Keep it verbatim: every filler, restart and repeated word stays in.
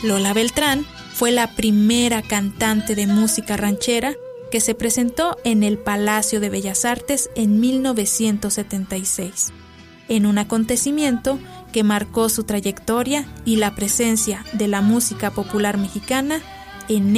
Lola Beltrán fue la primera cantante de música ranchera que se presentó en el Palacio de Bellas Artes en mil novecientos setenta y seis, en un acontecimiento que marcó su trayectoria y la presencia de la música popular mexicana en